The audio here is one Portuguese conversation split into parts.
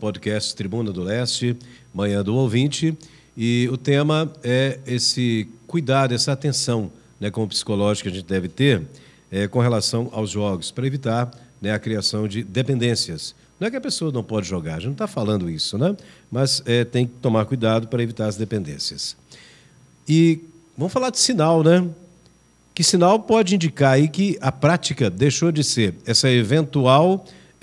podcast Tribuna do Leste, Manhã do Ouvinte, e o tema é esse cuidado, essa atenção, né, como psicológico que a gente deve ter com relação aos jogos, para evitar, né, a criação de dependências. Não é que a pessoa não pode jogar, a gente não está falando isso, né? Mas tem que tomar cuidado para evitar as dependências. E vamos falar de sinal, né? Que sinal pode indicar aí que a prática deixou de ser essa eventual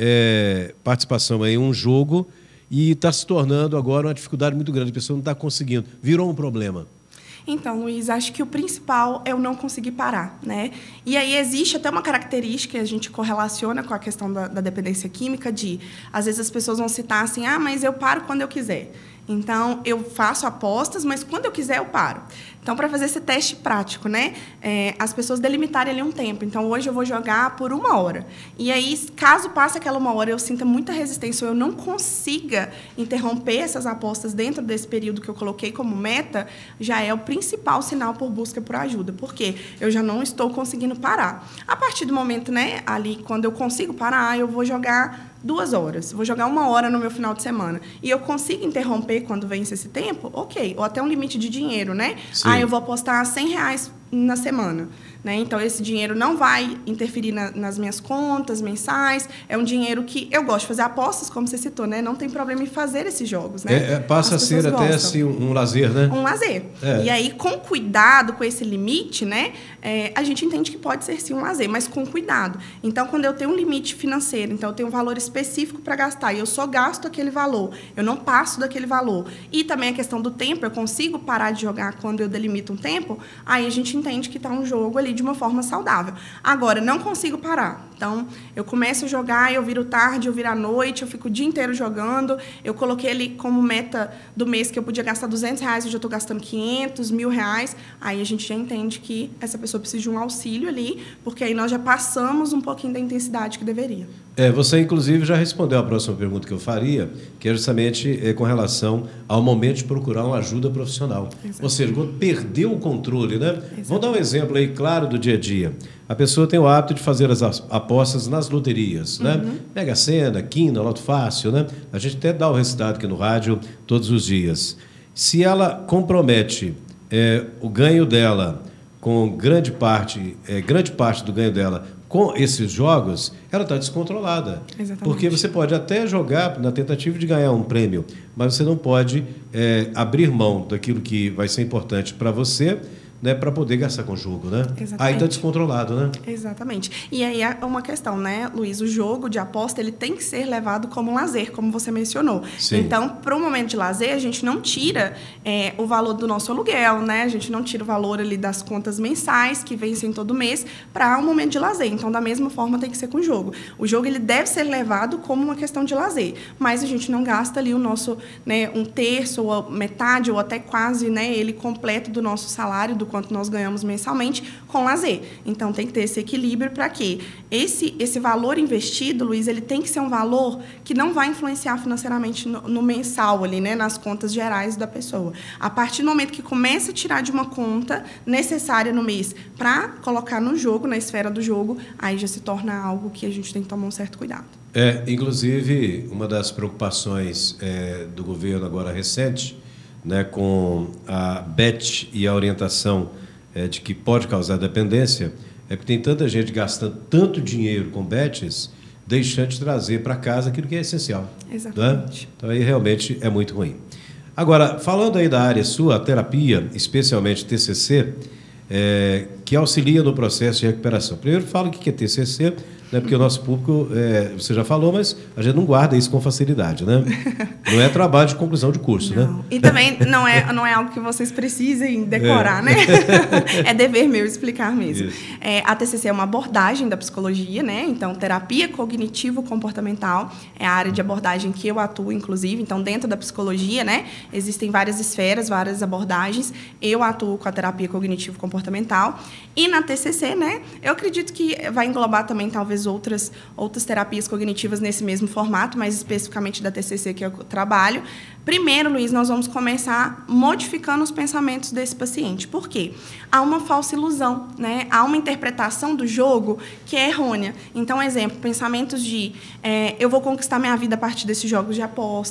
participação em um jogo e está se tornando agora uma dificuldade muito grande, a pessoa não está conseguindo, virou um problema. Então, Luiz, acho que o principal é o não conseguir parar, né? E aí existe até uma característica que a gente correlaciona com a questão da dependência química de, às vezes as pessoas vão citar assim, mas eu paro quando eu quiser. Então, eu faço apostas, mas quando eu quiser, eu paro. Então, para fazer esse teste prático, né, as pessoas delimitarem ali um tempo. Então, hoje eu vou jogar por 1 hora. E aí, caso passe aquela 1 hora, eu sinta muita resistência, ou eu não consiga interromper essas apostas dentro desse período que eu coloquei como meta, já é o principal sinal por busca por ajuda, porque eu já não estou conseguindo parar. A partir do momento, né, ali, quando eu consigo parar, eu vou jogar 2 horas, vou jogar 1 hora no meu final de semana, e eu consigo interromper quando vence esse tempo, ok, ou até um limite de dinheiro, né? Sim. Eu vou apostar R$100 na semana, né? Então, esse dinheiro não vai interferir nas minhas contas mensais, é um dinheiro que eu gosto de fazer apostas, como você citou, né? Não tem problema em fazer esses jogos, né? Passa a ser até assim, um lazer, né? Um lazer. E aí, com cuidado, com esse limite, né? A gente entende que pode ser sim um lazer, mas com cuidado. Então, quando eu tenho um limite financeiro, então eu tenho um valor específico para gastar, e eu só gasto aquele valor, eu não passo daquele valor. E também a questão do tempo, eu consigo parar de jogar quando eu delimito um tempo, aí a gente entende que está um jogo ali de uma forma saudável. Agora, não consigo parar. Então, eu começo a jogar, eu viro tarde, eu viro à noite, eu fico o dia inteiro jogando. Eu coloquei ali como meta do mês que eu podia gastar R$200, eu já estou gastando 500, R$1.000. Aí a gente já entende que essa pessoa precisa de um auxílio ali, porque aí nós já passamos um pouquinho da intensidade que deveria. Você, inclusive, já respondeu a próxima pergunta que eu faria, que é justamente com relação ao momento de procurar uma ajuda profissional. Exatamente. Ou seja, quando perdeu o controle, né? Exatamente. Vamos dar um exemplo aí, claro, do dia a dia. A pessoa tem o hábito de fazer as apostas nas loterias, né? Mega Sena, Quina, Loto Fácil, né? A gente até dá o resultado aqui no rádio todos os dias. Se ela compromete o ganho dela com grande parte do ganho dela com esses jogos, ela está descontrolada. Exatamente. Porque você pode até jogar na tentativa de ganhar um prêmio, mas você não pode abrir mão daquilo que vai ser importante para você, né, para poder gastar com o jogo, né? Exatamente. Aí está descontrolado, né? Exatamente. E aí é uma questão, né, Luiz? O jogo de aposta, ele tem que ser levado como um lazer, como você mencionou. Sim. Então, para o momento de lazer, a gente não tira o valor do nosso aluguel, né? A gente não tira o valor ali das contas mensais que vencem todo mês para um momento de lazer. Então, da mesma forma, tem que ser com o jogo. O jogo, ele deve ser levado como uma questão de lazer, mas a gente não gasta ali o nosso, né, 1/3 ou metade ou até quase, né, ele completo do nosso salário, do quanto nós ganhamos mensalmente, com lazer. Então, tem que ter esse equilíbrio para que esse valor investido, Luiz, ele tem que ser um valor que não vai influenciar financeiramente no mensal, ali, né, nas contas gerais da pessoa. A partir do momento que começa a tirar de uma conta necessária no mês para colocar no jogo, na esfera do jogo, aí já se torna algo que a gente tem que tomar um certo cuidado. Inclusive, uma das preocupações do governo agora recente, né, com a BET e a orientação de que pode causar dependência, é porque tem tanta gente gastando tanto dinheiro com bets, deixando de trazer para casa aquilo que é essencial. Exatamente. Né? Então, aí realmente é muito ruim. Agora, falando aí da área sua, a terapia, especialmente TCC, que auxilia no processo de recuperação. Primeiro, fala o que é TCC, né? Porque o nosso público, você já falou, mas a gente não guarda isso com facilidade, né? Não é trabalho de conclusão de curso, não. Né? E também não é algo que vocês precisem decorar, né? É dever meu explicar mesmo. A TCC é uma abordagem da psicologia, né? Então, terapia cognitivo-comportamental é a área de abordagem que eu atuo, inclusive. Então, dentro da psicologia, né, existem várias esferas, várias abordagens. Eu atuo com a terapia cognitivo-comportamental. E na TCC, né, eu acredito que vai englobar também, talvez, outras terapias cognitivas nesse mesmo formato, mas especificamente da TCC que eu trabalho. Primeiro, Luiz, nós vamos começar modificando os pensamentos desse paciente. Por quê? Há uma falsa ilusão, né? Há uma interpretação do jogo que é errônea. Então, exemplo, pensamentos de eu vou conquistar minha vida a partir desses jogos de aposta.